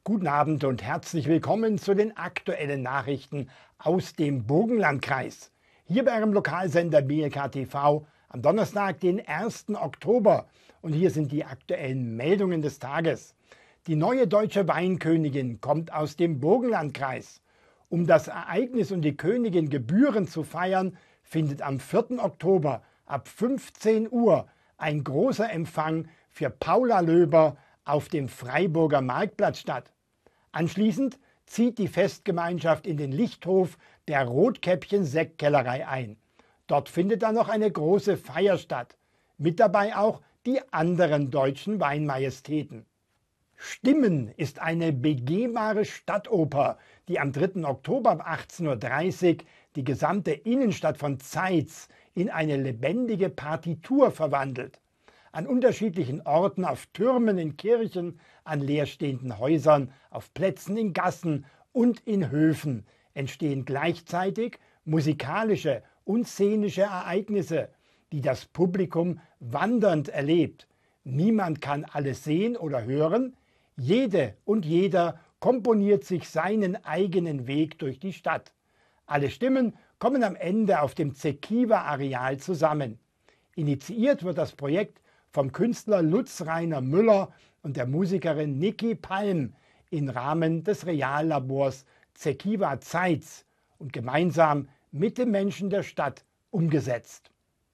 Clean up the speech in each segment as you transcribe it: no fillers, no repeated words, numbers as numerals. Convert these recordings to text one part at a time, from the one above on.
guten Abend und herzlich willkommen zu den aktuellen Nachrichten aus dem Burgenlandkreis. Hier bei Ihrem Lokalsender BLK TV am Donnerstag, den 1. Oktober. Und hier sind die aktuellen Meldungen des Tages. Die neue deutsche Weinkönigin kommt aus dem Burgenlandkreis. Um das Ereignis und die Königin gebührend zu feiern, findet am 4. Oktober ab 15 Uhr ein großer Empfang für Paula Löber auf dem Freiburger Marktplatz statt. Anschließend zieht die Festgemeinschaft in den Lichthof der Rotkäppchen-Sektkellerei ein. Dort findet dann noch eine große Feier statt. Mit dabei auch die anderen deutschen Weinmajestäten. Stimmen ist eine begehbare Stadtoper, die am 3. Oktober um 18:30 Uhr die gesamte Innenstadt von Zeitz in eine lebendige Partitur verwandelt. An unterschiedlichen Orten, auf Türmen, in Kirchen, an leerstehenden Häusern, auf Plätzen, in Gassen und in Höfen entstehen gleichzeitig musikalische und szenische Ereignisse, die das Publikum wandernd erlebt. Niemand kann alles sehen oder hören. Jede und jeder komponiert sich seinen eigenen Weg durch die Stadt. Alle Stimmen kommen am Ende auf dem Zekiwa-Areal zusammen. Initiiert wird das Projekt vom Künstler Lutz Rainer Müller und der Musikerin Niki Palm im Rahmen des Reallabors Zekiwa Zeitz und gemeinsam mit den Menschen der Stadt umgesetzt.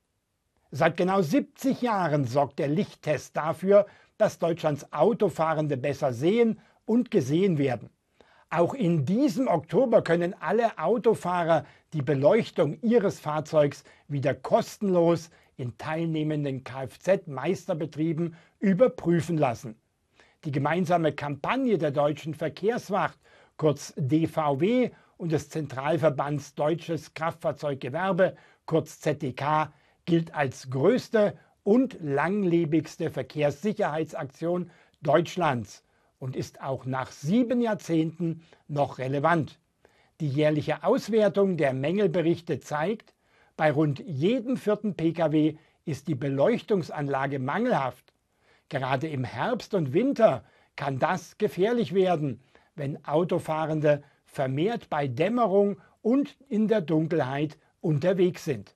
Seit genau 70 Jahren sorgt der Lichttest dafür, dass Deutschlands Autofahrende besser sehen und gesehen werden. Auch in diesem Oktober können alle Autofahrer die Beleuchtung ihres Fahrzeugs wieder kostenlos in teilnehmenden Kfz-Meisterbetrieben überprüfen lassen. Die gemeinsame Kampagne der Deutschen Verkehrswacht, kurz DVW, und des Zentralverbands Deutsches Kraftfahrzeuggewerbe, kurz ZDK, gilt als größte und langlebigste Verkehrssicherheitsaktion Deutschlands und ist auch nach 7 Jahrzehnten noch relevant. Die jährliche Auswertung der Mängelberichte zeigt, bei rund jedem 4. Pkw ist die Beleuchtungsanlage mangelhaft. Gerade im Herbst und Winter kann das gefährlich werden, wenn Autofahrende vermehrt bei Dämmerung und in der Dunkelheit unterwegs sind.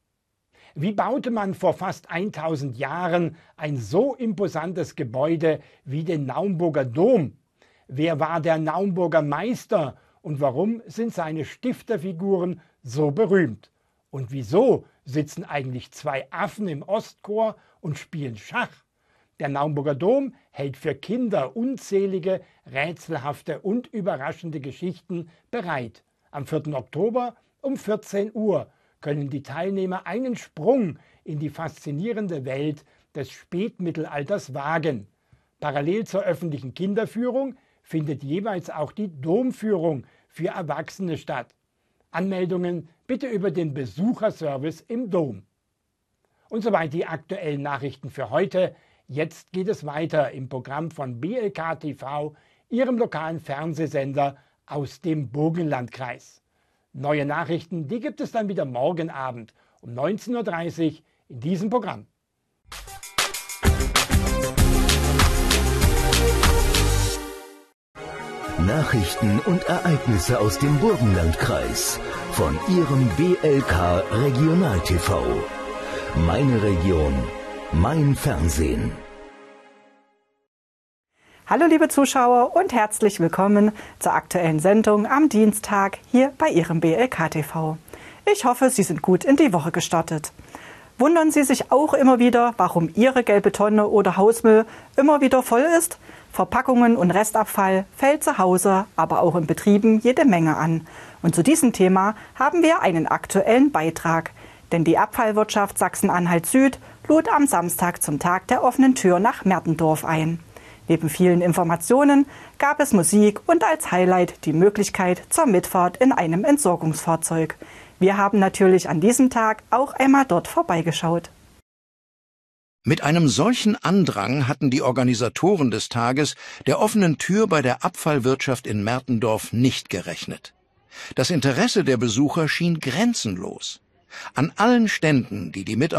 Wie baute man vor fast 1000 Jahren ein so imposantes Gebäude wie den Naumburger Dom? Wer war der Naumburger Meister und warum sind seine Stifterfiguren so berühmt? Und wieso sitzen eigentlich 2 Affen im Ostchor und spielen Schach? Der Naumburger Dom hält für Kinder unzählige, rätselhafte und überraschende Geschichten bereit. Am 4. Oktober um 14 Uhr können die Teilnehmer einen Sprung in die faszinierende Welt des Spätmittelalters wagen. Parallel zur öffentlichen Kinderführung findet jeweils auch die Domführung für Erwachsene statt. Anmeldungen bitte über den Besucherservice im Dom. Und soweit die aktuellen Nachrichten für heute. Jetzt geht es weiter im Programm von BLK TV, Ihrem lokalen Fernsehsender aus dem Burgenlandkreis. Neue Nachrichten, die gibt es dann wieder morgen Abend um 19:30 Uhr in diesem Programm. Nachrichten und Ereignisse aus dem Burgenlandkreis von Ihrem BLK Regional TV. Meine Region, mein Fernsehen. Hallo liebe Zuschauer und herzlich willkommen zur aktuellen Sendung am Dienstag hier bei Ihrem BLK TV. Ich hoffe, Sie sind gut in die Woche gestartet. Wundern Sie sich auch immer wieder, warum Ihre gelbe Tonne oder Hausmüll immer wieder voll ist? Verpackungen und Restabfall fällt zu Hause, aber auch in Betrieben jede Menge an. Und zu diesem Thema haben wir einen aktuellen Beitrag. Denn die Abfallwirtschaft Sachsen-Anhalt Süd lud am Samstag zum Tag der offenen Tür nach Mertendorf ein. Neben vielen Informationen gab es Musik und als Highlight die Möglichkeit zur Mitfahrt in einem Entsorgungsfahrzeug. Wir haben natürlich an diesem Tag auch einmal dort vorbeigeschaut. Mit einem solchen Andrang hatten die Organisatoren des Tages der offenen Tür bei der Abfallwirtschaft in Mertendorf nicht gerechnet. Das Interesse der Besucher schien grenzenlos. An allen Ständen, die die Mitarbeiter